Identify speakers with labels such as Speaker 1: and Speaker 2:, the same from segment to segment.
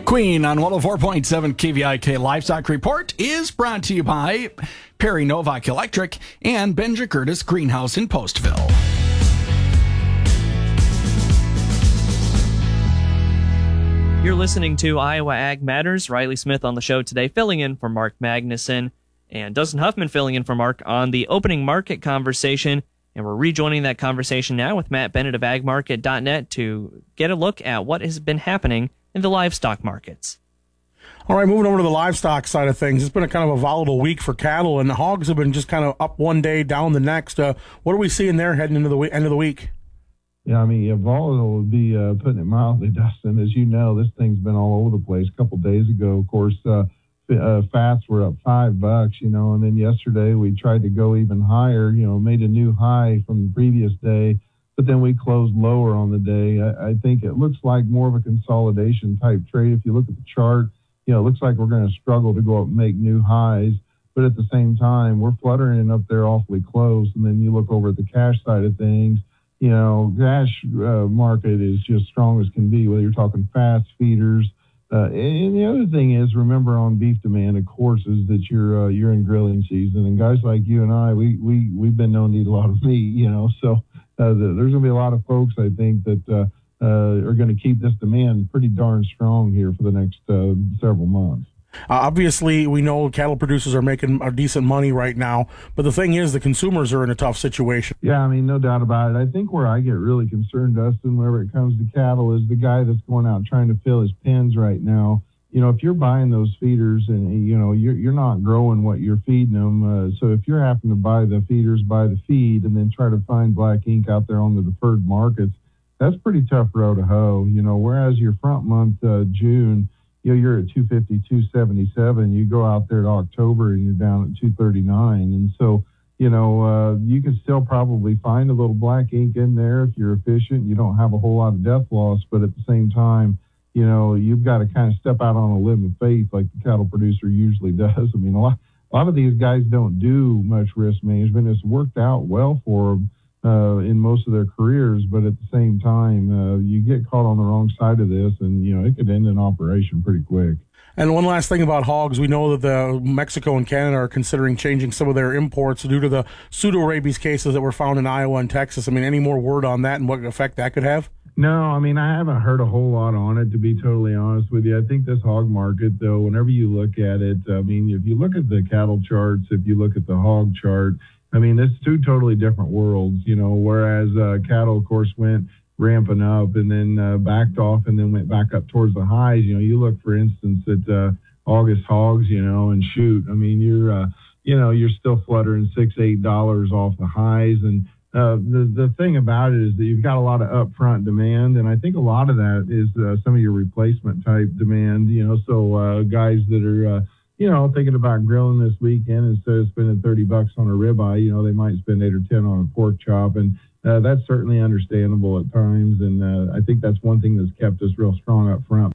Speaker 1: Queen on 104.7 KVIK Livestock Report is brought to you by Perry Novak Electric and Benja Curtis Greenhouse in Postville.
Speaker 2: You're listening to Iowa Ag Matters. Riley Smith on the show today, filling in for Mark Magnuson, and Dustin Huffman filling in for Mark on the opening market conversation. And we're rejoining that conversation now with Matt Bennett of agmarket.net to get a look at what has been happening in the livestock markets.
Speaker 3: All right, moving over to the livestock side of things. It's been a kind of a volatile week for cattle, and the hogs have been just kind of up one day, down the next. What are we seeing there heading into the end of the week?
Speaker 4: Yeah, I mean, volatile would be putting it mildly, Dustin. As you know, this thing's been all over the place. A couple days ago, of course, fats were up $5, and then yesterday we tried to go even higher, made a new high from the previous day, but then we closed lower on the day. I think it looks like more of a consolidation type trade. If you look at the chart, it looks like we're going to struggle to go up and make new highs, but at the same time, we're fluttering up there awfully close. And then you look over at the cash side of things, cash market is just strong as can be, whether you're talking fats, feeders. And the other thing is, remember on beef demand, of course, is that you're in grilling season, and guys like you and I, we've been known to eat a lot of meat, so there's going to be a lot of folks, I think, that are going to keep this demand pretty darn strong here for the next several months.
Speaker 3: Obviously, we know cattle producers are making decent money right now, but the thing is, the consumers are in a tough situation.
Speaker 4: Yeah, I mean, no doubt about it. I think where I get really concerned, Dustin, whenever it comes to cattle, is the guy that's going out trying to fill his pens right now. If you're buying those feeders and, you're not growing what you're feeding them, so if you're having to buy the feeders, buy the feed, and then try to find black ink out there on the deferred markets, that's pretty tough row to hoe, whereas your front month, June, you're at 250, 277. You go out there to October and you're down at 239. And so, you can still probably find a little black ink in there if you're efficient. You don't have a whole lot of death loss, but at the same time, you've got to kind of step out on a limb of faith like the cattle producer usually does. I mean, a lot of these guys don't do much risk management. It's worked out well for them in most of their careers, but at the same time, you get caught on the wrong side of this, and it could end an operation pretty quick.
Speaker 3: And one last thing about hogs, we know that Mexico and Canada are considering changing some of their imports due to the pseudo-rabies cases that were found in Iowa and Texas. I mean, any more word on that and what effect that could have?
Speaker 4: No, I mean, I haven't heard a whole lot on it, to be totally honest with you. I think this hog market, though, whenever you look at it, I mean, if you look at the cattle charts, if you look at the hog chart, I mean, it's two totally different worlds, whereas cattle, of course, went ramping up and then backed off and then went back up towards the highs. You look, for instance, at August hogs, and shoot, I mean, you're still fluttering $6-8 off the highs. And the thing about it is that you've got a lot of upfront demand, and I think a lot of that is some of your replacement type demand, so guys that are thinking about grilling this weekend, instead of spending $30 on a ribeye, they might spend $8 or $10 on a pork chop. And that's certainly understandable at times. And I think that's one thing that's kept us real strong up front.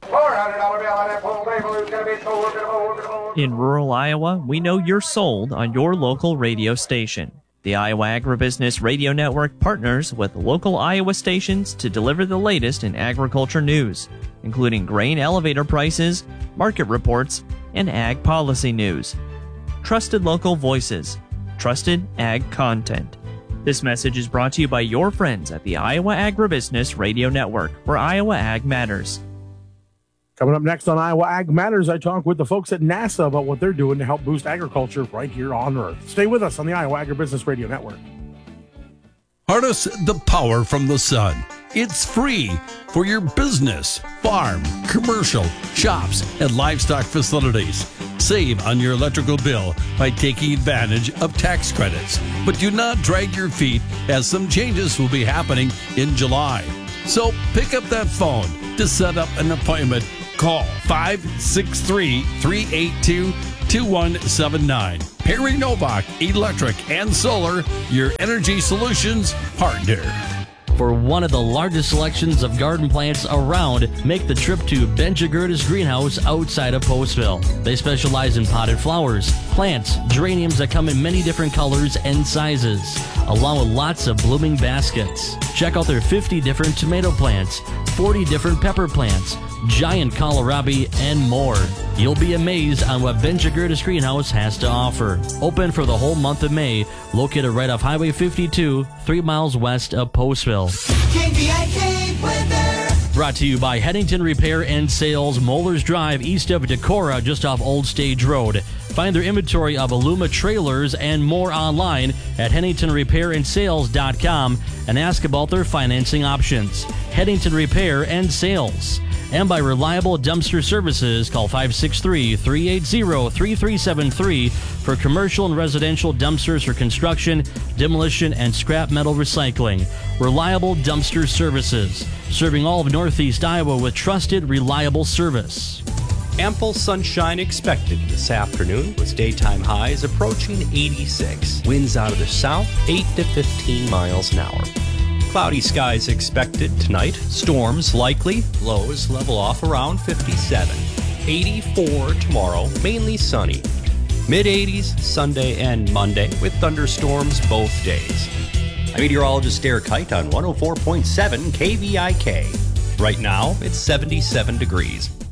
Speaker 2: In rural Iowa, we know you're sold on your local radio station. The Iowa Agribusiness Radio Network partners with local Iowa stations to deliver the latest in agriculture news, including grain elevator prices, market reports, and ag policy news. Trusted local voices, trusted ag content. This message is brought to you by your friends at the Iowa Agribusiness Radio Network, where Iowa Ag matters.
Speaker 3: Coming up next on Iowa Ag Matters, I talk with the folks at NASA about what they're doing to help boost agriculture right here on Earth. Stay with us on the Iowa Agribusiness Radio Network.
Speaker 5: Harness the power from the sun. It's free for your business, farm, commercial, shops, and livestock facilities. Save on your electrical bill by taking advantage of tax credits. But do not drag your feet, as some changes will be happening in July. So pick up that phone to set up an appointment. Call 563-382-2179. Perry Novak Electric and Solar, your energy solutions partner.
Speaker 6: For one of the largest selections of garden plants around, make the trip to Benja Curtis Greenhouse outside of Postville. They specialize in potted flowers, plants, geraniums that come in many different colors and sizes, along with lots of blooming baskets. Check out their 50 different tomato plants, 40 different pepper plants, giant kohlrabi, and more. You'll be amazed on what Ben Jagirdas Greenhouse has to offer. Open for the whole month of May, located right off Highway 52, 3 miles west of Postville.
Speaker 7: KVIK weather.
Speaker 6: Brought to you by Headington Repair and Sales, Moeller's Drive, east of Decorah, just off Old Stage Road. Find their inventory of Aluma trailers and more online at HeadingtonRepairandSales.com and ask about their financing options. Headington Repair and Sales. And by Reliable Dumpster Services, call 563-380-3373 for commercial and residential dumpsters for construction, demolition, and scrap metal recycling. Reliable Dumpster Services, serving all of Northeast Iowa with trusted, reliable service.
Speaker 8: Ample sunshine expected this afternoon with daytime highs approaching 86. Winds out of the south, 8 to 15 miles an hour. Cloudy skies expected tonight. Storms likely. Lows level off around 57. 84 tomorrow, mainly sunny. Mid-80s Sunday and Monday with thunderstorms both days. I'm meteorologist Derek Height on 104.7 KVIK. Right now, it's 77 degrees.